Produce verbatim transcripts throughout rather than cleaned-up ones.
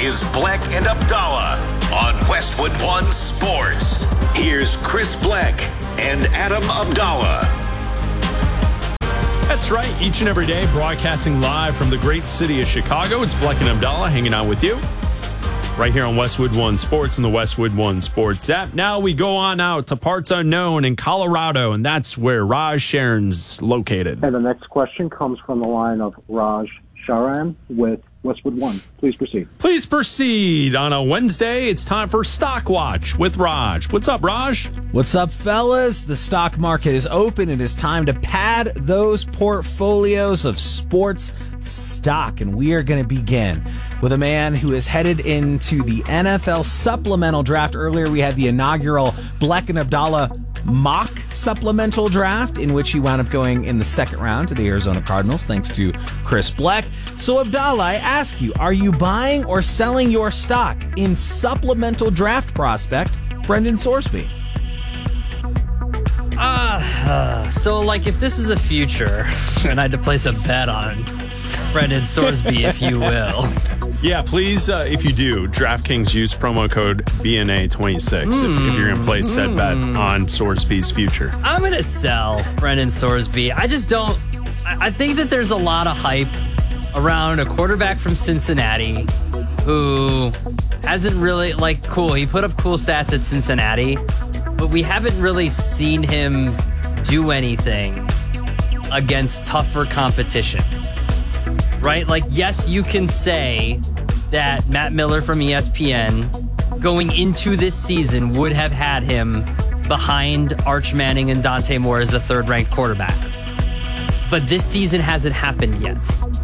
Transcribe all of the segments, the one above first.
is Bleck and Abdallah on Westwood One Sports. Here's Chris Bleck and Adam Abdallah. That's right. Each and every day, broadcasting live from the great city of Chicago. It's Bleck and Abdallah hanging out with you right here on Westwood One Sports and the Westwood One Sports app. Now we go on out to parts unknown in Colorado, and that's where Raj Sharon's located. And the next question comes from the line of Raj Sharan with Westwood One. Please proceed. Please proceed. On a Wednesday, it's time for Stock Watch with Raj. What's up, Raj? What's up, fellas? The stock market is open. It is time to pad those portfolios of sports stock. And we are going to begin with a man who is headed into the N F L supplemental draft. Earlier, we had the inaugural Bleck and Abdallah mock supplemental draft, in which he wound up going in the second round to the Arizona Cardinals, thanks to Chris Bleck. So, Abdallah, I ask you, are you buying or selling your stock in supplemental draft prospect Brendan Sorsby? Ah, uh, so like if this is a future, and I had to place a bet on Brendan Sorsby, if you will. Yeah, please, uh, if you do, DraftKings use promo code B N A twenty-six mm, if, if you're going to place mm. said bet on Sorsby's future. I'm going to sell Brendan Sorsby. I just don't, I, I think that there's a lot of hype around a quarterback from Cincinnati who hasn't really, like, cool, he put up cool stats at Cincinnati, but we haven't really seen him do anything against tougher competition. Right? Like, yes, you can say that Matt Miller from E S P N going into this season would have had him behind Arch Manning and Dante Moore as a third-ranked quarterback. But this season hasn't happened yet.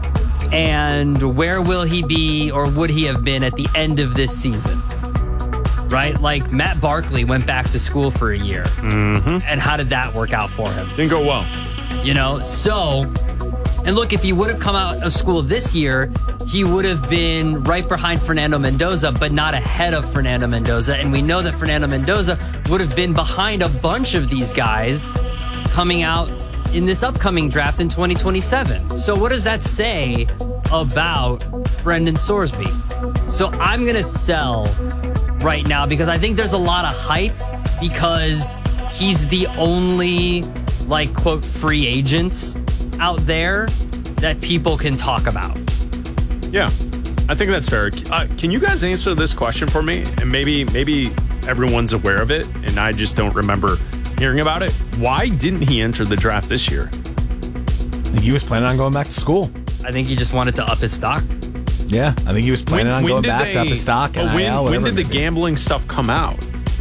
And where will he be, or would he have been at the end of this season? Right? Like, Matt Barkley went back to school for a year. Mm-hmm. And how did that work out for him? Didn't go well. You know, so... And look, if he would have come out of school this year, he would have been right behind Fernando Mendoza, but not ahead of Fernando Mendoza. And we know that Fernando Mendoza would have been behind a bunch of these guys coming out in this upcoming draft in twenty twenty-seven. So what does that say about Brendan Sorsby? So I'm going to sell right now because I think there's a lot of hype because he's the only, like, quote, free agent out there that people can talk about. Yeah, I think that's fair. Uh, can you guys answer this question for me? And maybe maybe everyone's aware of it, and I just don't remember hearing about it. Why didn't he enter the draft this year? I think he was planning on going back to school. I think he just wanted to up his stock. Yeah, I think he was planning when, on when going back they, to up his stock. And when, when did the gambling stuff come out?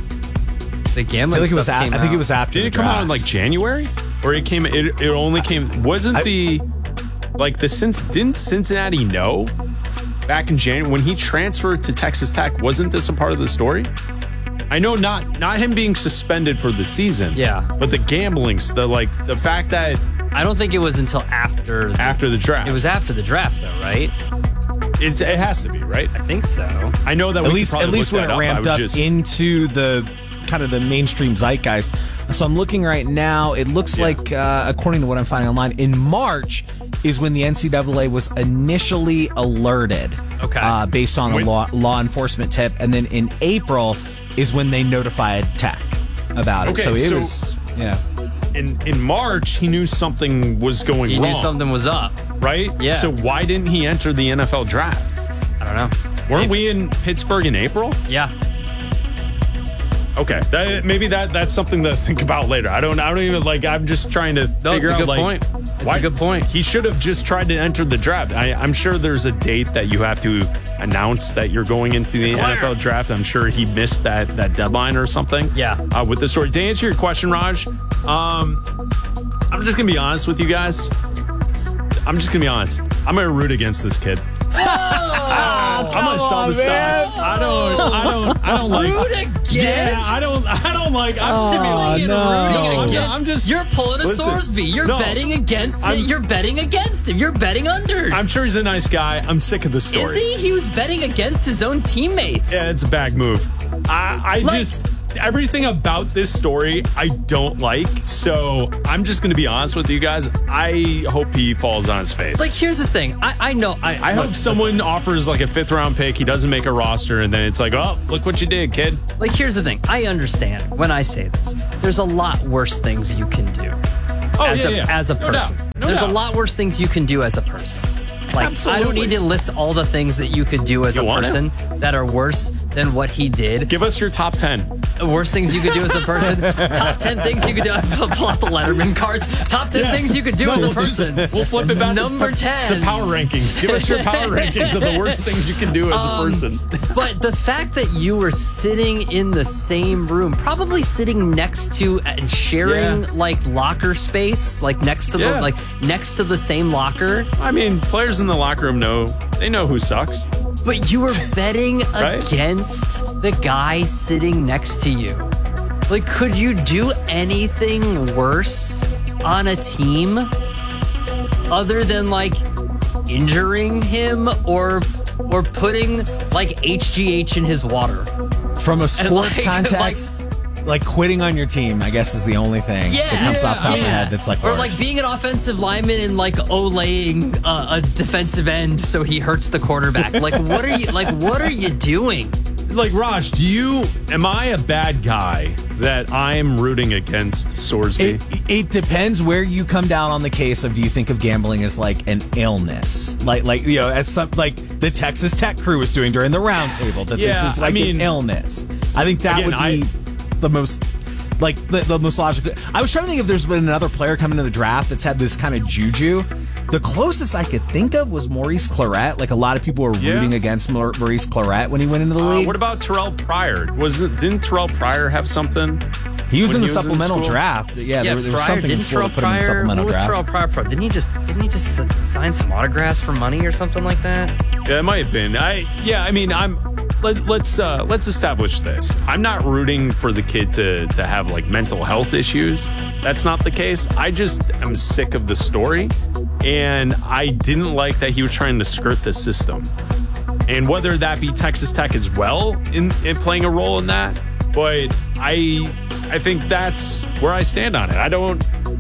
The gambling I think stuff it was came a, out. I think it was after Did the it come draft. out in like January? Or it came it, it only came wasn't I, the like the since didn't Cincinnati know back in January when he transferred to Texas Tech? Wasn't this a part of the story? I know not not him being suspended for the season. Yeah. But the gambling, the like the fact that I don't think it was until after the, after the draft. It was after the draft though, right? It's, it has to be, right? I think so. I know that at we least could at least when it up. ramped up just, into the kind of the mainstream zeitgeist. So I'm looking right now. It looks Yeah. like, uh, according to what I'm finding online, in March is when the N C double A was initially alerted. Okay. Uh, based on When- a law law enforcement tip, and then in April is when they notified Tech about it. Okay, so it so- was yeah. in in March he knew something was going He wrong. knew something was up. right? Yeah. So why didn't he enter the N F L draft? I don't know. Weren't we in Pittsburgh in April? Yeah. Okay, that, maybe that that's something to think about later. I don't. I don't even like. I'm just trying to No, figure it's a out. good like, point. It's why- a good point. He should have just tried to enter the draft. I, I'm sure there's a date that you have to announce that you're going into the Declare. N F L draft. I'm sure he missed that that deadline or something. Yeah. Uh, with the story. To answer your question, Raj, um, I'm just gonna be honest with you guys. I'm just gonna be honest. I'm gonna root against this kid. I'm gonna sell on, the stock. man. I don't. I don't. I don't like. Root against? Yeah, I don't. I don't like. I'm Oh, Simulating no. rooting against. Yeah, I'm just- You're pulling a Listen, Sorsby. You're no, betting against I'm- it. You're betting against him. You're betting unders. I'm sure he's a nice guy. I'm sick of the Is story. he? He was betting against his own teammates. Yeah, it's a bag move. I, I Like- just everything about this story I don't like. So I'm just going to be honest with you guys. I hope he falls on his face. Like, here's the thing. I, I know. I, I look, hope someone listen. offers like a fifth round pick. He doesn't make a roster, and then it's like, oh, look what you did, kid. Like, here's the thing. I understand when I say this. There's a lot worse things you can do Oh, as yeah, a yeah. as a No person. doubt. No There's doubt. a lot worse things you can do as a person. Like, Absolutely. I don't need to list all the things that you could do as You a want person that are worse than what he did. Give us your top ten. Worst things you could do as a person. Top ten things you could do. I pull out the Letterman cards. Top ten Yeah. things you could do No, as a we'll just- person. we'll flip it back to- Number ten. To power rankings. Give us your power rankings of the worst things you can do as a Um, person. But the fact that you were sitting in the same room, probably sitting next to and sharing Yeah. like locker space, like next to Yeah. the like next to the same locker, I mean, players in the locker room know they know who sucks. but you were betting Right? against the guy sitting next to you. Like, could you do anything worse on a team other than like injuring him or or putting like H G H in his water? From a sports like- context, like, quitting on your team, I guess, is the only thing Yeah, that comes off the top of yeah. my head that's like or worse. like being an offensive lineman and like olaying uh, a defensive end so he hurts the quarterback. Like, what are you like? What are you doing? Like, Raj, do you, am I a bad guy that I am rooting against Sorsby? It, it depends where you come down on the case of, do you think of gambling as like an illness, like like you know, as some like the Texas Tech crew was doing during the roundtable, that Yeah, this is I like mean- an illness. I think that Again, would be I- the most like the, the most logical. I was trying to think if there's been another player coming to the draft that's had this kind of juju. The closest I could think of was Maurice Clarett. Like, a lot of people were Yeah. rooting against Maur- Maurice Clarett when he went into the Uh, league. what about Terrell Pryor? Was it, didn't Terrell Pryor have something? he was when in he the was in supplemental school? draft. Yeah, there, there was Pryor, something in didn't school Terrell to put him in the Pryor, supplemental what was draft. Terrell Pryor for? Didn't he just didn't he just s- sign some autographs for money or something like that? Yeah, it might have been. I yeah, I mean, I'm let, let's uh, let's establish this. I'm not rooting for the kid to to have like mental health issues. That's not the case. I just am sick of the story, and I didn't like that he was trying to skirt the system. And whether that be Texas Tech as well in, in playing a role in that, but I I think that's where I stand on it. I don't.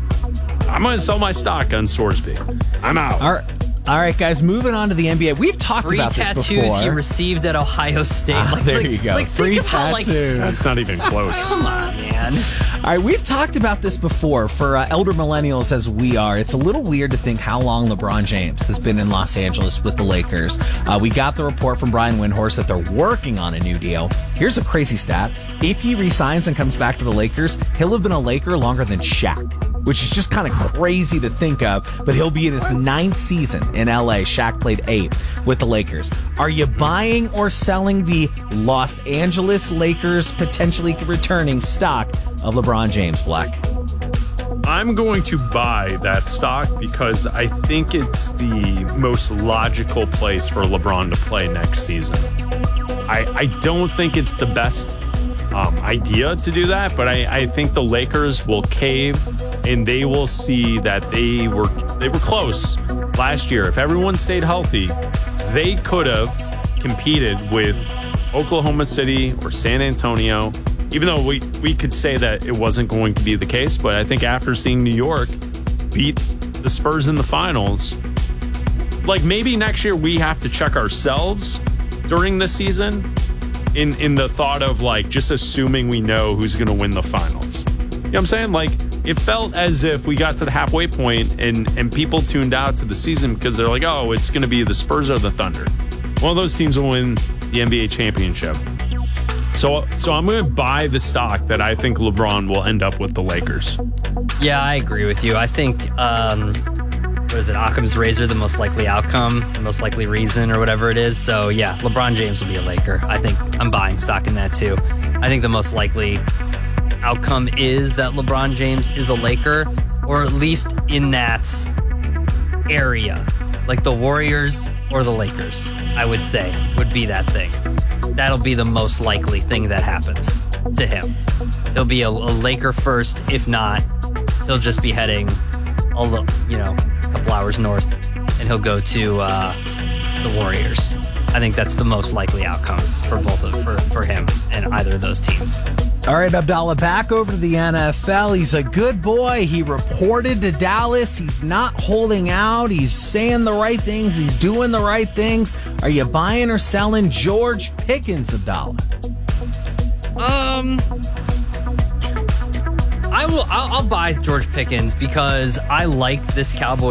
I'm going to sell my stock on Sorsby. I'm out. All right, all right, guys. Moving on to the N B A. We've talked Free about tattoos this before. you received at Ohio State. Ah, like, there like- you go. Like, Free think of how, like, tattoos. That's not even close. come on, man. All right, we've talked about this before. For uh, elder millennials as we are, it's a little weird to think how long LeBron James has been in Los Angeles with the Lakers. Uh, we got the report from Brian Windhorst that they're working on a new deal. Here's a crazy stat. If he resigns and comes back to the Lakers, he'll have been a Laker longer than Shaq, which is just kind of crazy to think of, but he'll be in his ninth season in L A. Shaq played eight with the Lakers. Are you buying or selling the Los Angeles Lakers potentially returning stock of LeBron James, Black? I'm going to buy that stock because I think it's the most logical place for LeBron to play next season. I, I don't think it's the best um, idea to do that, but I, I think the Lakers will cave and they will see that they were they were close last year. If everyone stayed healthy, they could have competed with Oklahoma City or San Antonio, even though we, we could say that it wasn't going to be the case. But I think after seeing New York beat the Spurs in the finals, like maybe next year we have to check ourselves during the season in, in the thought of like just assuming we know who's going to win the finals. You know what I'm saying? Like it felt as if we got to the halfway point and, and people tuned out to the season because they're like, oh, it's going to be the Spurs or the Thunder. One of those teams will win the N B A championship. So, so I'm going to buy the stock that I think LeBron will end up with the Lakers. Yeah, I agree with you. I think, um, what is it, Occam's razor, the most likely outcome, the most likely reason, or whatever it is. So, yeah, LeBron James will be a Laker. I think I'm buying stock in that, too. I think the most likely outcome is that LeBron James is a Laker, or at least in that area. Like the Warriors or the Lakers, I would say, would be that thing. That'll be the most likely thing that happens to him. He'll be a, a Laker first. If not, he'll just be heading a li- you know, a couple hours north, and he'll go to uh, the Warriors. I think that's the most likely outcomes for both of for, for him and either of those teams. All right, Abdallah, back over to the N F L. He's a good boy. He reported to Dallas. He's not holding out. He's saying the right things. He's doing the right things. Are you buying or selling George Pickens, Abdallah? Um, I will. I'll, I'll buy George Pickens because I like this Cowboys